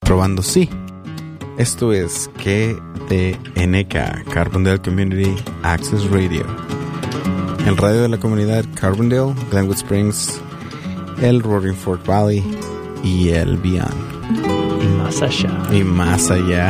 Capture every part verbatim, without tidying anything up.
Probando, sí. Esto es K D N K, Carbondale Community Access Radio. El radio de la comunidad Carbondale, Glenwood Springs, el Roaring Fork Valley y el Beyond. Y más allá. Y más allá.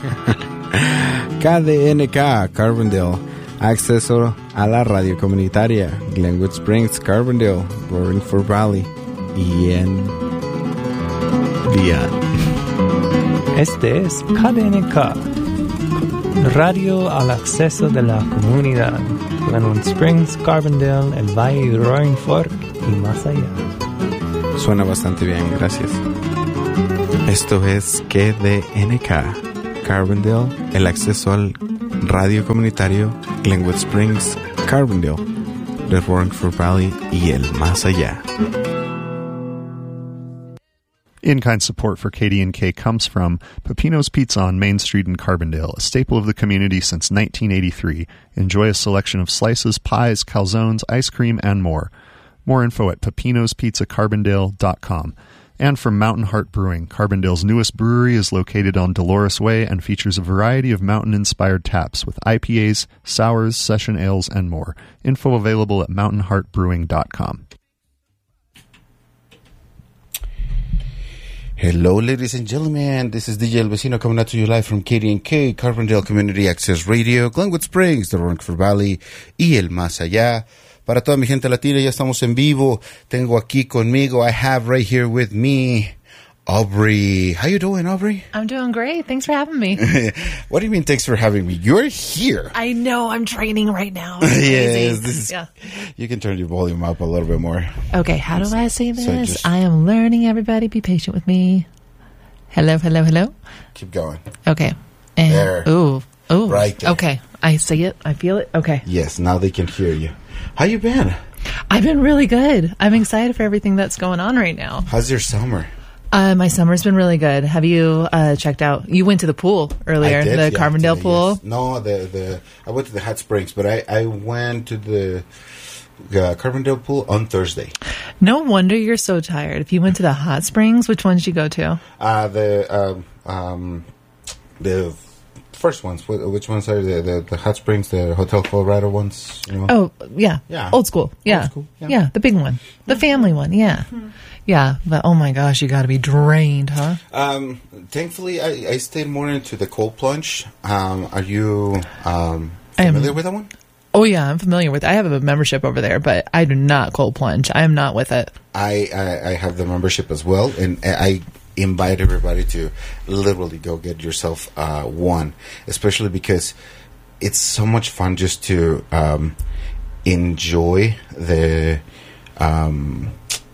K D N K, Carbondale, acceso a la radio comunitaria, Glenwood Springs, Carbondale, Roaring Fork Valley y en Beyond. Este es K D N K, radio al acceso de la comunidad, Glenwood Springs, Carbondale, el Valle, Roaring Fork y más allá. Suena bastante bien, gracias. Esto es K D N K, Carbondale, el acceso al radio comunitario, Glenwood Springs, Carbondale, el Roaring Fork Valley y el más allá. In-kind support for K D N K comes from Peppino's Pizza on Main Street in Carbondale, a staple of the community since nineteen eighty-three. Enjoy a selection of slices, pies, calzones, ice cream, and more. More info at pepinos pizza carbondale dot com. And from Mountain Heart Brewing, Carbondale's newest brewery is located on Dolores Way and features a variety of mountain-inspired taps with I P As, sours, session ales, and more. Info available at mountain heart brewing dot com. Hello, ladies and gentlemen. This is D J El Vecino coming out to you live from K D N K, Carbondale Community Access Radio, Glenwood Springs, the Roaring Fork Valley y el más allá. Para toda mi gente latina, ya estamos en vivo. Tengo aquí conmigo, I have right here with me, Aubrey. How you doing, Aubrey? I'm doing great. Thanks for having me. What do you mean, thanks for having me? You're here. I know. I'm training right now. Yes, this is, yeah. You can turn your volume up a little bit more. Okay, how do I say this? So just, I am learning, everybody. Be patient with me. Hello, hello, hello. Keep going. Okay. And, there. Ooh, ooh. Right there. Okay. I see it. I feel it. Okay. Yes, now they can hear you. How you been? I've been really good. I'm excited for everything that's going on right now. How's your summer? Uh, my summer's been really good. Have you uh, checked out? You went to the pool earlier, I did, the yeah, Carbondale today, pool. Yes. No, the the I went to the hot springs, but I, I went to the uh, Carbondale pool on Thursday. No wonder you're so tired. If you went to the hot springs, which ones did you go to? Uh, the um, um, the first ones. Which ones are the, the the hot springs? The Hotel Colorado ones. You know? Oh yeah, yeah, old school. Yeah, old school. Yeah. yeah, the big one, the family one. Yeah. Mm-hmm. Yeah, but oh my gosh, you got to be drained, huh? Um, thankfully, I, I stayed more into the cold plunge. Um, are you um, familiar am, with that one? Oh yeah, I'm familiar with it. I have a membership over there, but I do not cold plunge. I am not with it. I, I, I have the membership as well, and I invite everybody to literally go get yourself uh, one, especially because it's so much fun just to um, enjoy the... Um,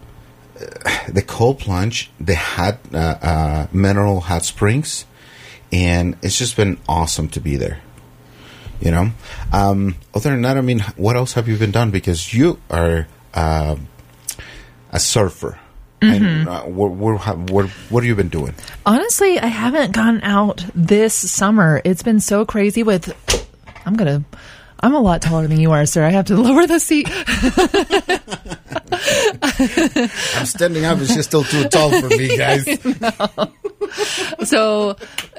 the cold plunge, the hot uh, uh, mineral hot springs, and it's just been awesome to be there. You know, um, other than that, I mean, what else have you been done? Because you are uh, a surfer. Mm-hmm. And uh, what, what, what, what have you been doing? Honestly, I haven't gone out this summer. It's been so crazy with. I'm gonna. I'm a lot taller than you are, sir. I have to lower the seat. I'm standing up. It's just still too tall for me, guys. So,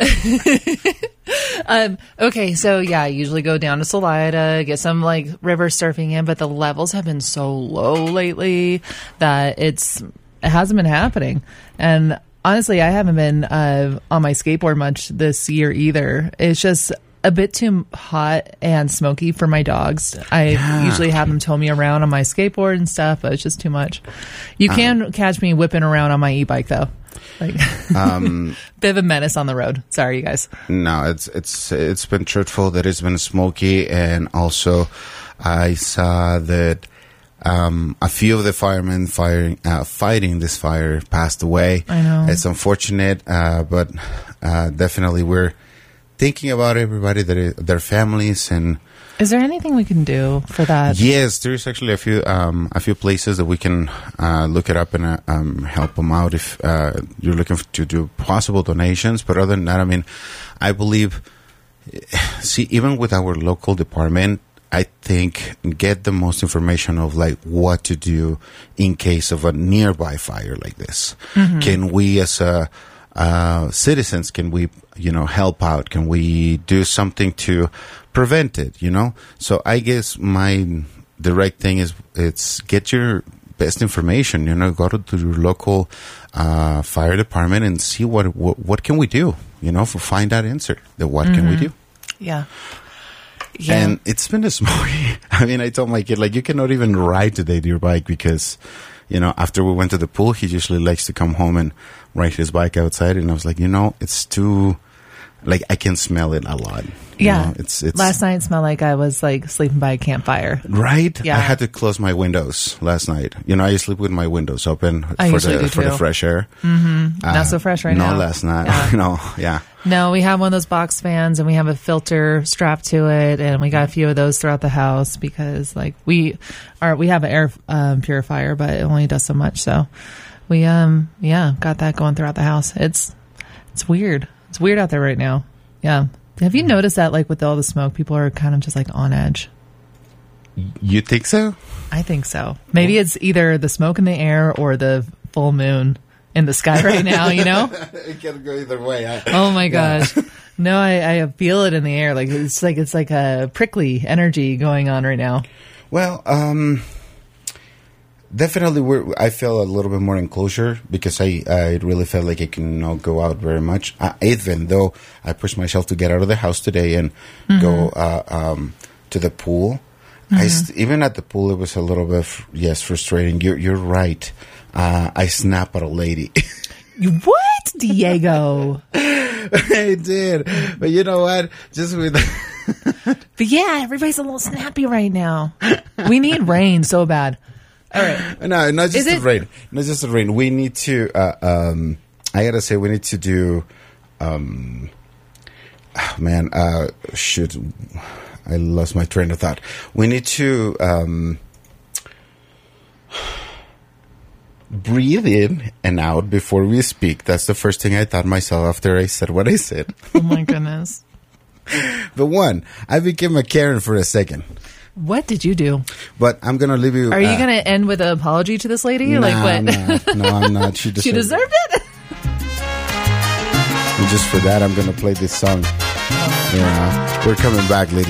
um, okay. So, yeah, I usually go down to Salida, get some, like, river surfing in, but the levels have been so low lately that it's it hasn't been happening. And honestly, I haven't been uh, on my skateboard much this year either. It's just a bit too hot and smoky for my dogs. I yeah. usually have them tow me around on my skateboard and stuff, but it's just too much. You can um, catch me whipping around on my e-bike though. Like um, bit of a menace on the road. Sorry, you guys. No, it's it's it's been truthful that it's been smoky, and also I saw that um, a few of the firemen firing uh, fighting this fire passed away. I know it's unfortunate, uh, but uh, definitely we're thinking about everybody, their, their families, and is there anything we can do for that? Yes, there's actually a few um, a few places that we can uh, look it up and uh, um, help them out if uh, you're looking to do possible donations. But other than that, I mean, I believe, see, even with our local department, I think get the most information of like what to do in case of a nearby fire like this. Mm-hmm. Can we as a uh, citizens can we, you know, help out? Can we do something to prevent it? You know, so I guess my direct thing is it's get your best information. You know, go to, to your local uh, fire department and see what, what what can we do. You know, for find that answer. The what mm-hmm. can we do? Yeah. Yeah. And it's been a smoky. I mean, I told my kid, like, you cannot even ride today to your bike because, you know, after we went to the pool, he usually likes to come home and ride his bike outside. And I was like, you know, it's too, like, I can smell it a lot. You yeah. know, it's, it's last night it smelled like I was, like, sleeping by a campfire. Right? Yeah. I had to close my windows last night. You know, I sleep with my windows open I for usually the do for the too. fresh air. Mm-hmm. Uh, Not so fresh right no, now. No, last night. Yeah. no, yeah. No, we have one of those box fans and we have a filter strapped to it, and we got a few of those throughout the house because, like, we are we have an air um, purifier, but it only does so much. So we um yeah got that going throughout the house. It's it's weird. It's weird out there right now. Yeah. Have you noticed that, like, with all the smoke, people are kind of just like on edge? You think so? I think so. Maybe it's either the smoke in the air or the full moon in the sky right now, you know? It can go either way. I, oh my gosh. Yeah. No, I, I feel it in the air. Like it's like it's like a prickly energy going on right now. Well, um, definitely we're, I feel a little bit more enclosure because I, I really felt like I cannot go out very much. Uh, even though I pushed myself to get out of the house today and mm-hmm. go uh, um, to the pool. Mm-hmm. I st- even at the pool, it was a little bit, f- yes, frustrating. You're, you're right. Uh, I snapped at a lady. What, Diego? I did, but you know what? Just with, but yeah, everybody's a little snappy right now. We need rain so bad. All right, no, not just Is the it- rain, not just the rain. We need to. Uh, um, I gotta say, we need to do. Um, oh, man, uh, shoot, I lost my train of thought. We need to. Um, breathe in and out before we speak. That's the first thing I thought myself after I said what I said. Oh my goodness. But one, I became a Karen for a second. What did you do? But I'm going to leave you... Are uh, you going to end with an apology to this lady? Nah, like what? nah, no, I'm not. She deserved, she deserved it. it? And just for that, I'm going to play this song. Oh, yeah. We're coming back, ladies.